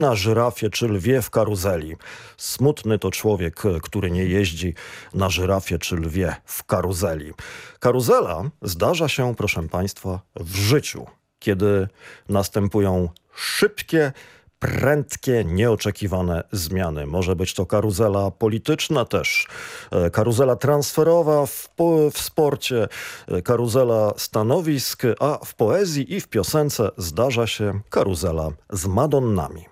na żyrafie czy lwie w karuzeli. Smutny to człowiek, który nie jeździ na żyrafie czy lwie w karuzeli. Karuzela zdarza się, proszę państwa, w życiu, kiedy następują szybkie, prędkie, nieoczekiwane zmiany. Może być to karuzela polityczna też, karuzela transferowa w sporcie, karuzela stanowisk, a w poezji i w piosence zdarza się karuzela z Madonnami.